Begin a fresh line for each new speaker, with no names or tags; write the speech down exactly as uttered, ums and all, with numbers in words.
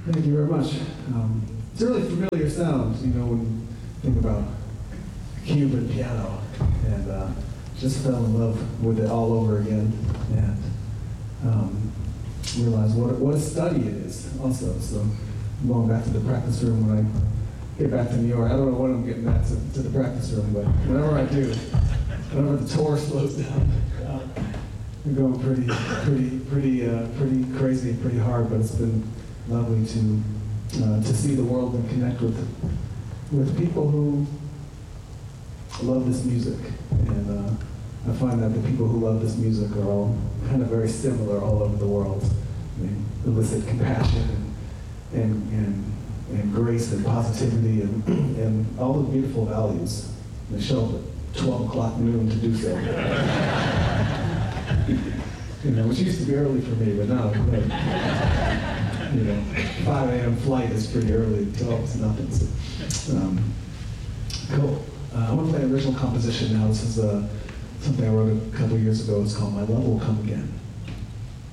Thank you very much. Um, it's a really familiar sound, you know, when you think about Cuban piano, and uh, just fell in love with it all over again, and um, realized what, what a study it is also. So I'm going back to the practice room when I get back to New York. I don't know when I'm getting back to, to the practice room, but whenever I do, whenever the tour slows down, uh, we're going pretty, pretty, pretty, uh, pretty crazy and pretty hard, but it's been lovely to uh, to see the world and connect with with people who love this music. And uh, I find that the people who love this music are all kind of very similar all over the world. They elicit compassion and and and, and grace and positivity and and all the beautiful values. They show up at twelve o'clock noon to do so. You know, which used to be early for me, but now, like, you know, five a m flight is pretty early. twelve is nothing. So, um, cool. Uh, I want to play an original composition now. This is uh, something I wrote a couple years ago. It's called My Love Will Come Again.